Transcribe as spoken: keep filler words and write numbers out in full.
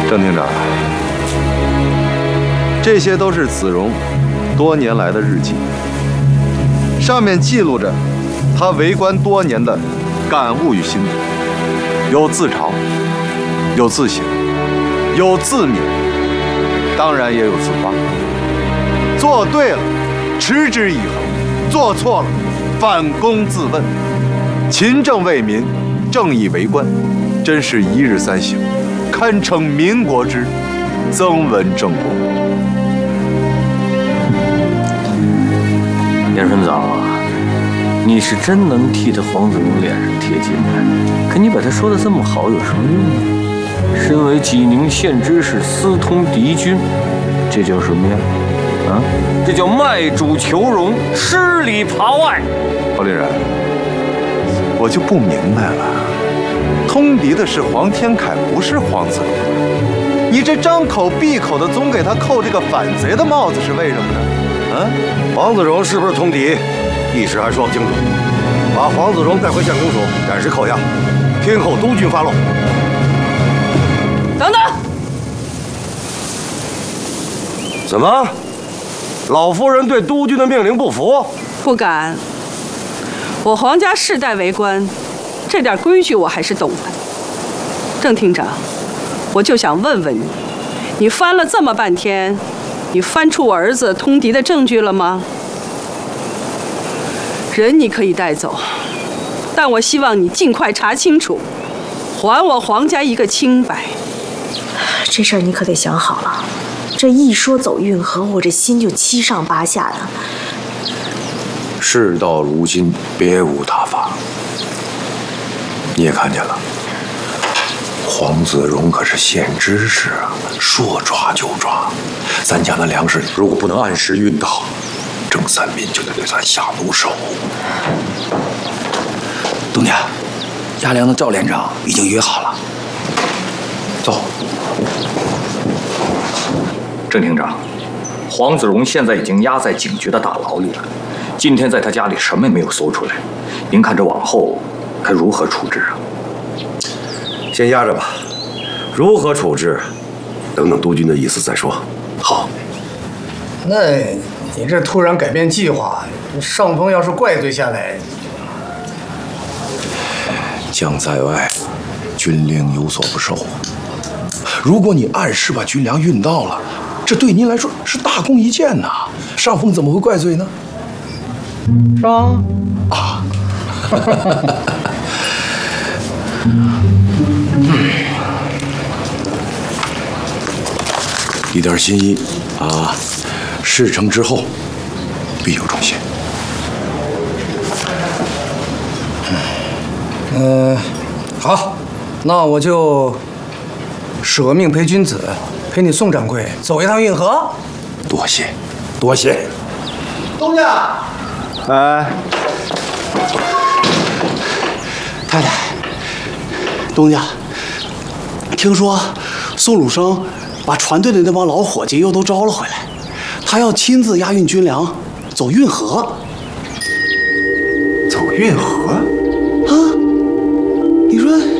郑厅长，这些都是子荣多年来的日记，上面记录着他为官多年的感悟与心得，有自嘲，有自省，有自勉，当然也有自夸。做对了，持之以恒；做错了，反躬自问。勤政为民，正义为官，真是一日三省，堪称民国之曾文正国。 严顺早啊，你是真能替他黄子荣脸上贴金的，可你把他说的这么好有什么用呢？身为济宁县知事，私通敌军，这叫什么呀？啊，这叫卖主求荣，失礼扒外。 高丽然，我就不明白了，通敌的是黄天凯，不是黄子荣，你这张口闭口的总给他扣这个反贼的帽子，是为什么呢？啊， 黄子荣是不是通敌，一时还说不清楚。把黄子荣带回县公署，暂时扣押，听候督军发落。 等等， 怎么？老夫人对督军的命令不服？ 不敢。我黄家世代为官，这点规矩我还是懂的。郑厅长，我就想问问你，你翻了这么半天，你翻出我儿子通敌的证据了吗？人你可以带走，但我希望你尽快查清楚，还我黄家一个清白。 这事儿你可得想好了，这一说走运河，我这心就七上八下的。 事到如今，别无他法。你也看见了，黄子荣可是县知识啊，说抓就抓。咱家的粮食如果不能按时运到，郑三民就得对咱下毒手。 东家，押粮的赵连长已经约好了。 走。 郑厅长，黄子荣现在已经押在警局的大牢里了。今天在他家里什么也没有搜出来，您看这往后该如何处置啊？ 先压着吧，如何处置，等等督军的意思再说。 好。 那你这突然改变计划，上峰要是怪罪下来， 将在外，军令有所不受。如果你按时把军粮运到了，这对您来说是大功一件呐，上峰怎么会怪罪呢？ 是吧？ 啊，一点心意啊，事成之后必有重谢。 嗯、呃，好，那我就舍命陪君子，陪你宋掌柜走一趟运河。 多谢，多谢。 东家。 哎，太太，东家，听说宋鲁生把船队的那帮老伙计又都招了回来，他要亲自押运军粮，走运河。 走运河？ 啊？你说